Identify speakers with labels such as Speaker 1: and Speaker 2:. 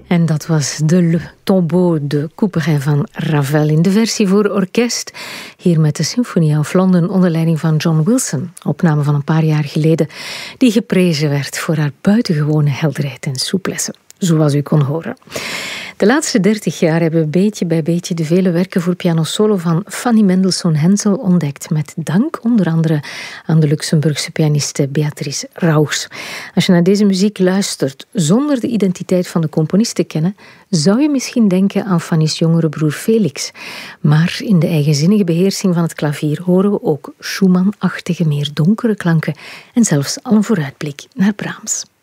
Speaker 1: En dat was Le Tombeau de Couperin van Ravel in de versie voor orkest. Hier met de Symphony of London onder leiding van John Wilson. Opname van een paar jaar geleden die geprezen werd voor haar buitengewone helderheid en souplesse. Zoals u kon horen. De laatste 30 jaar hebben we beetje bij beetje de vele werken voor piano solo van Fanny Mendelssohn-Hensel ontdekt. Met dank onder andere aan de Luxemburgse pianiste Beatrice Rauchs. Als je naar deze muziek luistert zonder de identiteit van de componist te kennen, zou je misschien denken aan Fanny's jongere broer Felix. Maar in de eigenzinnige beheersing van het klavier horen we ook Schumann-achtige, meer donkere klanken en zelfs al een vooruitblik naar Brahms.